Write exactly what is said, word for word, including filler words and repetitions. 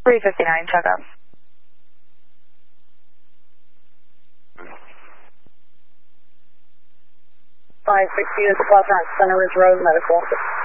three fifty-nine, check up. five sixty is Los Angeles Center Ridge Road Medical.